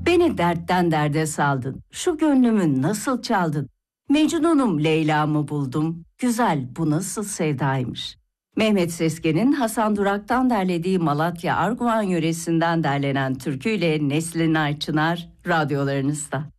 Beni dertten derde saldın, şu gönlümü nasıl çaldın? Mecnunum Leyla'mı buldum, güzel bu nasıl sevdaymış. Mehmet Sesken'in Hasan Durak'tan derlediği Malatya Arguvan yöresinden derlenen türküyle Neslin Ayçınar radyolarınızda.